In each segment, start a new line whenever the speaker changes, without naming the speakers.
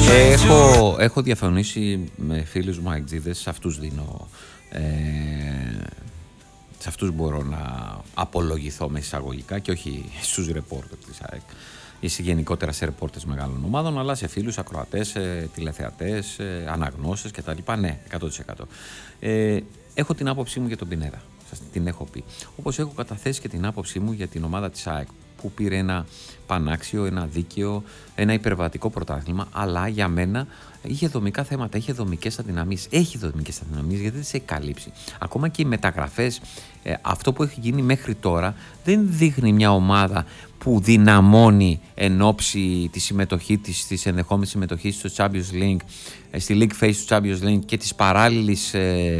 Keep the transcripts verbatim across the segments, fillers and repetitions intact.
Έχω, έχω διαφωνήσει με φίλους μου αεκτζίδες, σε αυτούς δίνω, ε, σε αυτούς μπορώ να απολογηθώ με εισαγωγικά και όχι στους ρεπόρτερ της ΑΕΚ ή γενικότερα σε ρεπόρτες μεγάλων ομάδων, αλλά σε φίλους, ακροατές, ε, τηλεθεατές, ε, αναγνώστες κτλ. Ναι, εκατό τοις εκατό. Ε, έχω την άποψή μου για τον Πινέδα, σας την έχω πει. Όπως έχω καταθέσει και την άποψή μου για την ομάδα της ΑΕΚ, που πήρε ένα πανάξιο, ένα δίκαιο, ένα υπερβατικό πρωτάθλημα, αλλά για μένα είχε δομικά θέματα, είχε δομικές αδυναμίες. Έχει δομικές αδυναμίες γιατί δεν τις έχει καλύψει. Ακόμα και οι μεταγραφές, ε, αυτό που έχει γίνει μέχρι τώρα, δεν δείχνει μια ομάδα που δυναμώνει εν ώψη τη συμμετοχή της, της ενδεχόμενης συμμετοχής στο Champions League, στη League Phase του Champions League και της παράλληλης ε,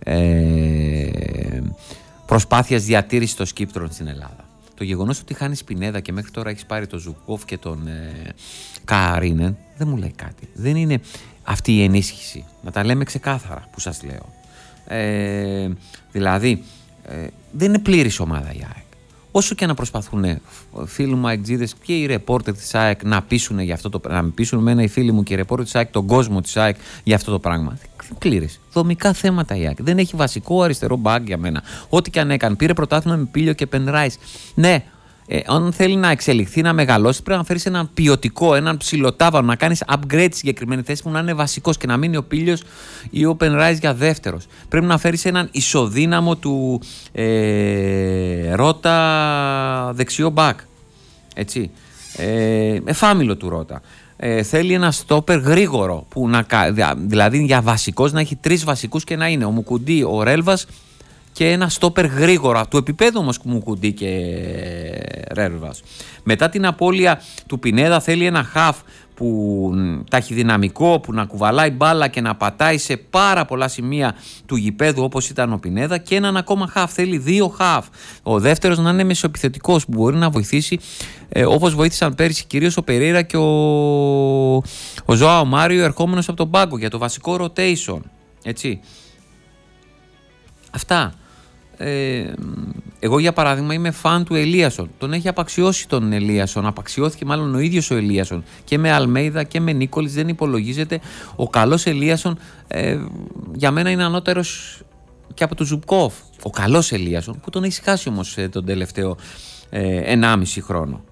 ε, προσπάθειας διατήρησης των σκύπτρων στην Ελλάδα. Το γεγονός ότι χάνεις Πινέδα και μέχρι τώρα έχεις πάρει τον Ζουκόφ και τον ε, Καρίνεν δεν μου λέει κάτι. Δεν είναι αυτή η ενίσχυση. Να τα λέμε ξεκάθαρα που σας λέω. Ε, δηλαδή, ε, δεν είναι πλήρης ομάδα η ΑΕΚ. Όσο και να προσπαθούν φίλοι μου αεκτζίδες και οι ρεπόρτερ της ΑΕΚ να πείσουν για αυτό το πράγμα, να πείσουν εμένα οι φίλοι μου και οι ρεπόρτερ της ΑΕΚ, τον κόσμο της ΑΕΚ για αυτό το πράγμα. Πλήρης. Δομικά θέματα η ΑΕΚ. Δεν έχει βασικό αριστερό μπακ για μένα. Ό,τι και αν έκανε. Πήρε πρωτάθλημα με Πίλιο και Πενράις. Ναι, ε, αν θέλει να εξελιχθεί, να μεγαλώσει, πρέπει να φέρει έναν ποιοτικό, έναν ψιλοτάβανο, να κάνει upgrade στη συγκεκριμένη θέση που να είναι βασικός και να μείνει ο Πίλιος ή ο Πενράις για δεύτερος. Πρέπει να φέρει έναν ισοδύναμο του ε, Ρώτα δεξιό μπακ. Έτσι. Ε, εφάμιλο του Ρώτα. Ε, θέλει ένα στόπερ γρήγορο, που να, δηλαδή για βασικός να έχει τρεις βασικούς και να είναι ο Μουκουντή, ο Ρέλβας και ένα στόπερ γρήγορα, του επίπεδου όμως Μουκουντή και Ρέλβας. Μετά την απώλεια του Πινέδα θέλει ένα χαφ που ταχυδυναμικό, που να κουβαλάει μπάλα και να πατάει σε πάρα πολλά σημεία του γηπέδου όπως ήταν ο Πινέδα, και έναν ακόμα χαφ, θέλει δύο χαφ. Ο δεύτερος να είναι μεσοεπιθετικός, που μπορεί να βοηθήσει ε, όπως βοήθησαν πέρυσι κυρίως ο Περέιρα και ο, ο Ζωάο Μάριο ερχόμενος από τον πάγκο για το βασικό rotation. Έτσι. Αυτά. Ε, εγώ για παράδειγμα είμαι φαν του Ελίασον. Τον έχει απαξιώσει τον Ελίασον. Απαξιώθηκε μάλλον ο ίδιος ο Ελίασον. Και με Αλμέιδα και με Νίκολης δεν υπολογίζεται. Ο καλός Ελίασον ε, για μένα είναι ανώτερος και από τον Ζουμπκόφ. Ο καλός Ελίασον, που τον έχει χάσει όμως ε, τον τελευταίο ε, ενάμιση χρόνο.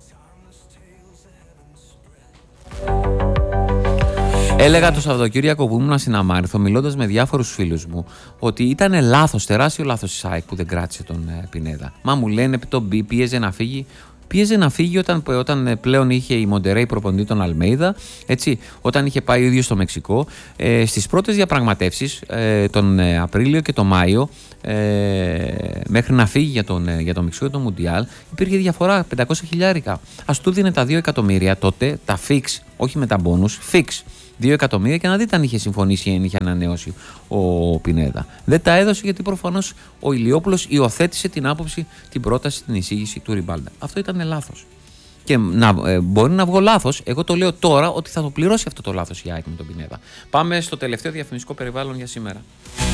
Έλεγα το Σαββατοκύριακο που ήμουν στην Αμάριθο, μιλώντας με διάφορους φίλους μου, ότι ήταν λάθος, τεράστιο λάθος η ΣΑΕΚ που δεν κράτησε τον ε, Πινέδα. Μα μου λένε τον Μπι, πίεζε να φύγει. Πίεζε να φύγει όταν, όταν πλέον είχε η Μοντερέι προπονητή τον Αλμέιδα, έτσι, όταν είχε πάει ο ίδιος στο Μεξικό. Ε, στις πρώτες διαπραγματεύσεις, ε, τον ε, Απρίλιο και τον Μάιο, ε, μέχρι να φύγει για τον, ε, για τον Μεξικό και τον Μουντιάλ, υπήρχε διαφορά πεντακόσια χιλιάρικα. Ας του δίνε τα δύο εκατομμύρια τότε, τα fix, όχι με τα bonus, fix. δύο εκατομμύρια και να δείτε αν είχε συμφωνήσει ή αν είχε ανανεώσει ο Πινέδα. Δεν τα έδωσε γιατί προφανώς ο Ηλιόπουλος υιοθέτησε την άποψη, την πρόταση, την εισήγηση του Ριμπάλντα. Αυτό ήταν λάθος. Και να, ε, μπορεί να βγω λάθος. Εγώ το λέω τώρα ότι θα το πληρώσει αυτό το λάθος η ΑΕΚ με τον Πινέδα. Πάμε στο τελευταίο διαφημιστικό περιβάλλον για σήμερα.